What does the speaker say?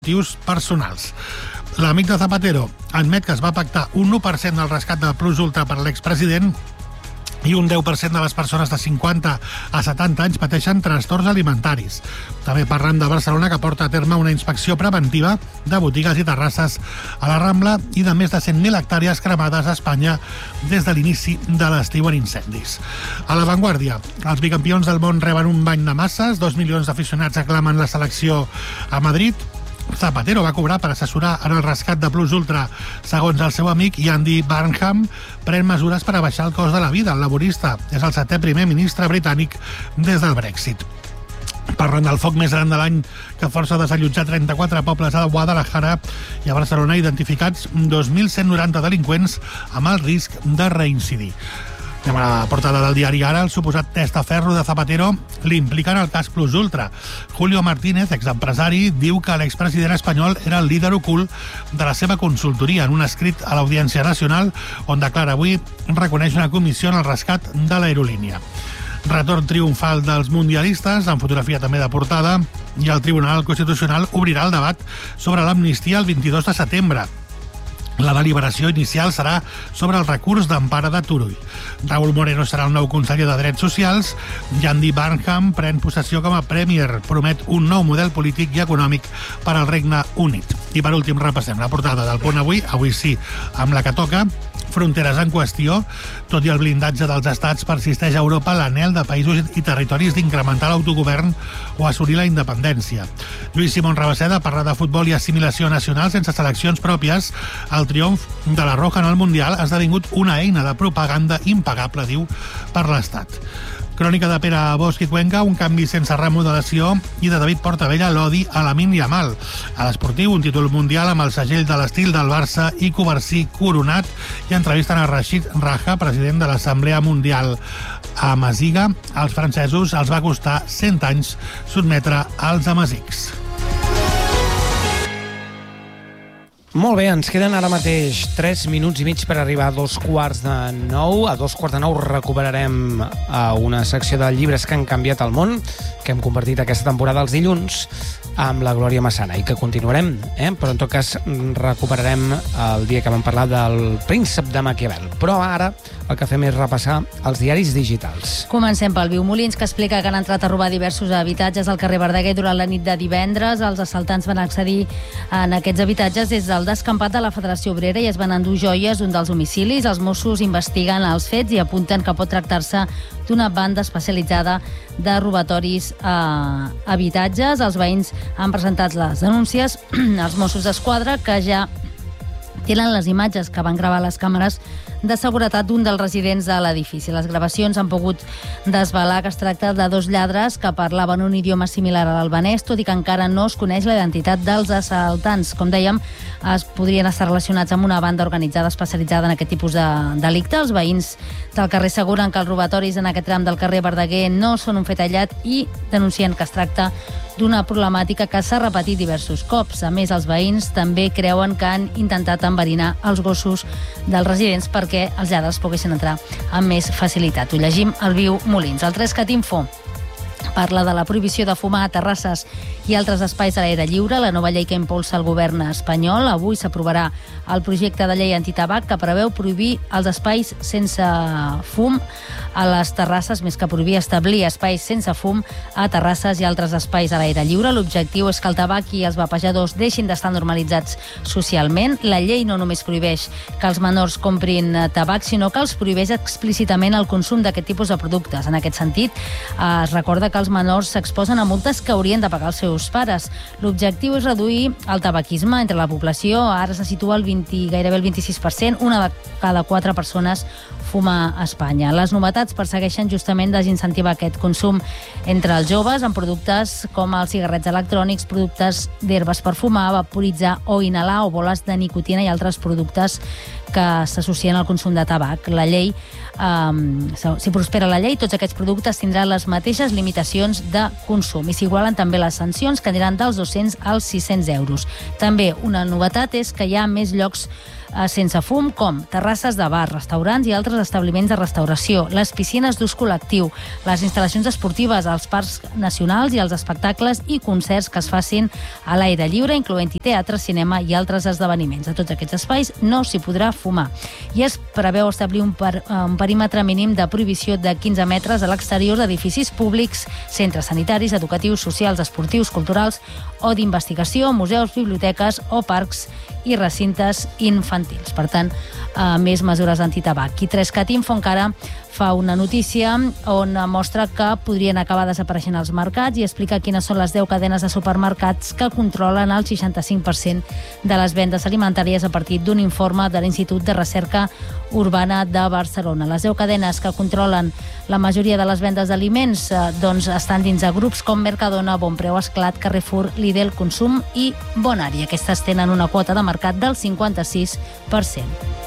motius personals. L'amic de Zapatero admet que es va pactar un 1% del rescat de Plus Ultra per l'expresident i un 10% de les persones de 50 a 70 anys pateixen trastorns alimentaris. També parlem de Barcelona, que porta a terme una inspecció preventiva de botigues i terrasses a la Rambla i de més de 100.000 hectàrees cremades a Espanya des de l'inici de l'estiu en incendis. A La Vanguardia, els bicampions del món reben un bany de masses, 2 milions d'aficionats aclamen la selecció a Madrid. Zapatero va cobrar per assessorar en el rescat de Plus Ultra. Segons el seu amic, Andy Burnham pren mesures per abaixar el cost de la vida. El laborista és el 7è primer ministre britànic des del Brexit. Parlant del foc més gran de l'any, que força a desallotjar 34 pobles a Guadalajara i a Barcelona, identificats 2.190 delinqüents amb el risc de reincidir. Anem a la portada del diari Ara. El suposat testaferro de Zapatero l'implica en el cas Plus Ultra. Julio Martínez, exempresari, diu que l'expresident espanyol era el líder ocult de la seva consultoria en un escrit a l'Audiència Nacional on declara avui reconeix una comissió en el rescat de l'aerolínia. Retorn triomfal dels mundialistes, amb fotografia també de portada, i el Tribunal Constitucional obrirà el debat sobre l'amnistia el 22 de setembre. La deliberació inicial serà sobre el recurs d'empara de Turull. Raúl Moreno serà el nou conseller de Drets Socials i Andy Burnham pren possessió com a Premier. Promet un nou model polític i econòmic per al Regne Unit. I per últim repassem la portada del Punt Avui, avui sí, amb la que toca. Fronteres en qüestió. Tot i el blindatge dels estats, persisteix a Europa l'anhel de països i territoris d'incrementar l'autogovern o assolir la independència. Lluís Simón Rabaseda parla de futbol i assimilació nacional sense seleccions pròpies. El triomf de la Roja en el Mundial ha esdevingut una eina de propaganda impagable, diu, per l'Estat. Crònica de Pere Bosch i Cuenca, un canvi sense remodelació, i de David Portabella, l'odi a Lamine Yamal. A l'Esportiu, un títol mundial amb el segell de l'estil del Barça i Covarsí coronat, i entrevisten a Rashid Raja, president de l'Assemblea Mundial. A Masiga, als francesos els va costar 100 anys sotmetre els amazics. Molt bé, ens queden ara mateix 3 minuts i mig per arribar a 8:45. A 8:45 recuperarem una secció de llibres que han canviat el món, que hem convertit aquesta temporada els dilluns, amb la Glòria Massana, i que continuarem, però en tot cas recuperarem el dia que vam parlar del Príncep de Maquiavel. Però ara el que fem és repassar els diaris digitals. Comencem pel Viu Molins, que explica que han entrat a robar diversos habitatges al carrer Verdaguer durant la nit de divendres. Els assaltants van accedir en aquests habitatges des del descampat de la Federació Obrera i es van endur joies d'un dels domicilis. Els Mossos investiguen els fets i apunten que pot tractar-se d'una banda especialitzada de robatoris a habitatges. Els veïns han presentat les denúncies als Mossos d'Esquadra, que ja tenen les imatges que van gravar les càmeres de seguretat d'un dels residents de l'edifici. Les gravacions han pogut desvelar que es tracta de 2 lladres que parlaven un idioma similar a l'albanès, tot i que encara no es coneix la identitat dels assaltants. Com dèiem, es podrien estar relacionats amb una banda organitzada especialitzada en aquest tipus de delicte. Els veïns del carrer asseguren que els robatoris en aquest tram del carrer Verdaguer no són un fet aïllat i denuncien que es tracta d'una problemàtica que s'ha repetit diversos cops. A més, els veïns també creuen que han intentat enverinar els gossos dels residents perquè els lladres poguessin entrar amb més facilitat. Ho llegim al Viu Molins. El 3CatInfo parla de la prohibició de fumar a terrasses i altres espais a l'aire lliure, la nova llei que impulsa el govern espanyol. Avui s'aprovarà el projecte de llei antitabac que preveu prohibir els espais sense fum a les terrasses, més que prohibir establir espais sense fum a terrasses i altres espais a l'aire lliure. L'objectiu és que el tabac i els vapejadors deixin d'estar normalitzats socialment. La llei no només prohibeix que els menors comprin tabac, sinó que els prohibeix explícitament el consum d'aquest tipus de productes. En aquest sentit, es recorda que els menors s'exposen a multes que haurien de pagar els seus pares. L'objectiu és reduir el tabaquisme entre la població. Ara se situa gairebé el 26%, una de cada 4 persones fuma a Espanya. Les novetats persegueixen justament desincentivar aquest consum entre els joves en productes com els cigarrets electrònics, productes d'herbes per fumar, vaporitzar o inhalar, o boles de nicotina i altres productes que s'associen al consum de tabac. La llei, si prospera la llei, tots aquests productes tindran les mateixes limitacions de consum i s'igualen també les sancions, que aniran dels 200 als 600 euros. També una novetat és que hi ha més llocs sense fum, com terrasses de bars, restaurants i altres els establiments de restauració, les piscines d'ús col·lectiu, les instal·lacions esportives, els parcs nacionals i els espectacles i concerts que es facin a l'aire lliure, incloent-hi teatre, cinema i altres esdeveniments. A tots aquests espais no s'hi podrà fumar. I es preveu establir un perímetre mínim de prohibició de 15 metres a l'exterior d'edificis públics, centres sanitaris, educatius, socials, esportius, culturals o d'investigació, museus, biblioteques o parcs i recintes infantils. Per tant, més mesures antitabac. I 3cat Info encara fa una notícia on mostra que podrien acabar desapareixent els mercats i explica quines són les 10 cadenes de supermercats que controlen el 65% de les vendes alimentàries a partir d'un informe de l'Institut de Recerca Urbana de Barcelona. Les 10 cadenes que controlen la majoria de les vendes d'aliments estan dins de grups com Mercadona, Bonpreu, Esclat, Carrefour, Lidl, Consum i Bonari. Aquestes tenen una quota de mercat del 56%.